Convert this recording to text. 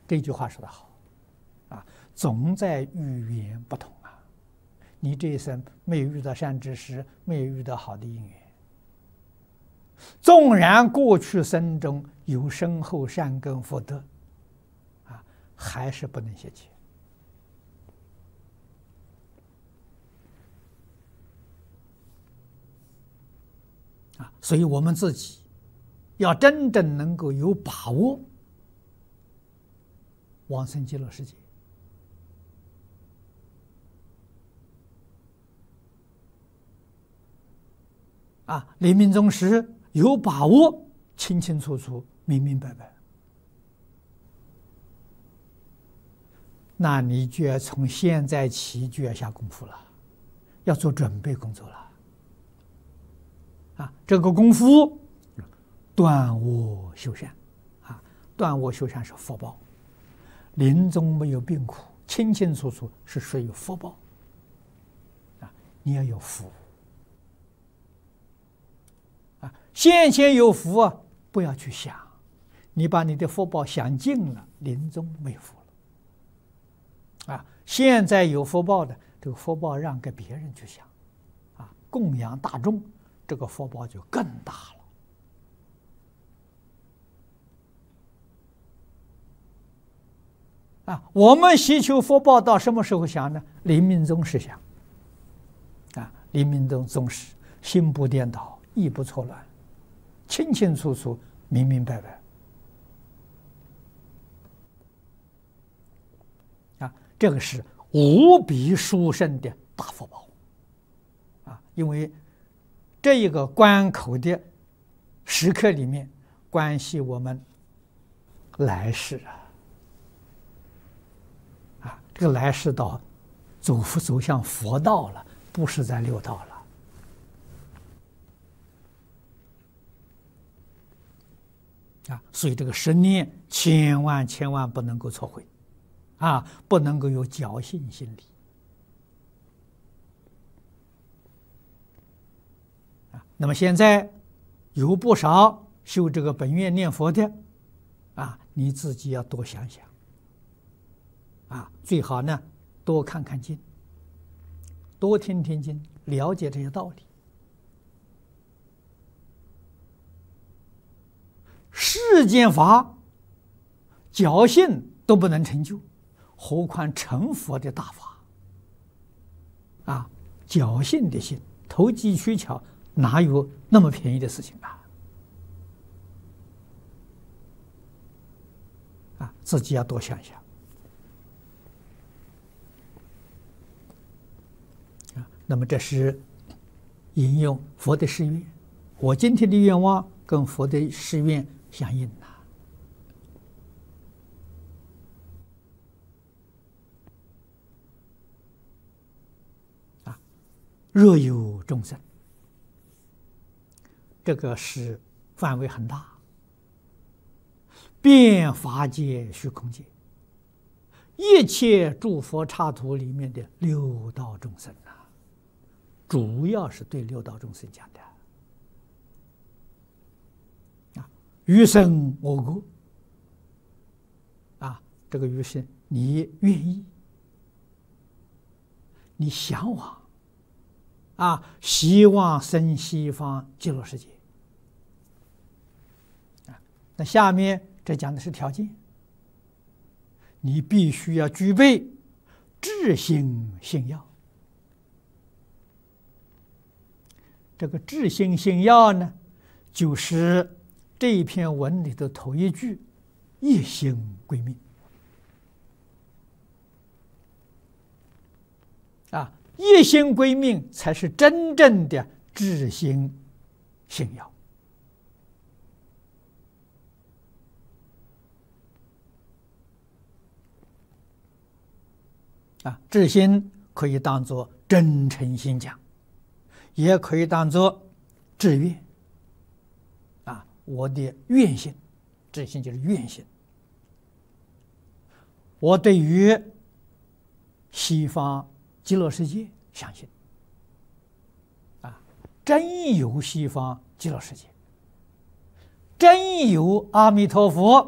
这句话说得好，啊，总在遇缘不同啊。你这一生没有遇到善知识，没有遇到好的因缘，纵然过去生中有深厚善根福德，啊，还是不能歇气。啊，所以我们自己要真正能够有把握往生极乐世界，啊，临命终时有把握，清清楚楚、明明白白，那你就要从现在起就要下功夫了，要做准备工作了。啊，这个功夫断我修善，啊，断我修善是福报。临终没有病苦，清清楚楚是属于福报。啊，你要有福。啊，现前有福啊，不要去想，你把你的福报想尽了，临终没福了。啊，现在有福报的，这个福报让给别人去想，啊，供养大众，这个福报就更大了。啊，我们希求福报到什么时候想呢？临命终时想。啊，临命终时，心不颠倒，意不错乱，清清楚楚、明明白白。啊，这个是无比殊胜的大福报。啊，因为这一个关口的时刻里面，关系我们来世啊。这个来世道走向佛道了，不是在六道了。啊，所以这个10念千万不能够错会，啊，不能够有侥幸心理。啊，那么现在有不少修这个本愿念佛的，啊，你自己要多想想。啊，最好呢，多看看经，多听听经，了解这些道理。世间法，侥幸都不能成就，何况成佛的大法？啊，侥幸的心，投机取巧，哪有那么便宜的事情啊？啊，自己要多想想。那么这是引用佛的誓愿，我今天的愿望跟佛的誓愿相应呐。啊，若有众生，这个是范围很大，遍法界、虚空界，一切诸佛刹土里面的六道众生啊。主要是对六道众生讲的。啊，余生我国。啊，这个余生你愿意，你向往，啊，希望生西方极乐世界。啊，那下面这讲的是条件，你必须要具备至心信要。这个至心信要呢，就是这一篇文里的头一句“一心归命”。啊，一心归命才是真正的至心信要。啊，至心可以当作真诚心讲。也可以当作志愿，啊，我的愿心，志心就是愿心。我对于西方极乐世界相信，啊，真有西方极乐世界，真有阿弥陀佛。